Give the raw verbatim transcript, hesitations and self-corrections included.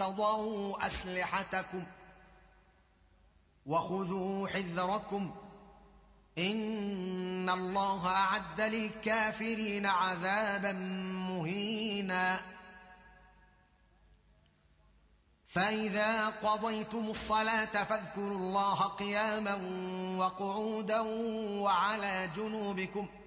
تضعوا أسلحتكم وخذوا حذركم إن الله أعد للكافرين عذابا مهينا فإذا قضيتم الصلاة فاذكروا الله قياما وقعودا وعلى جنوبكم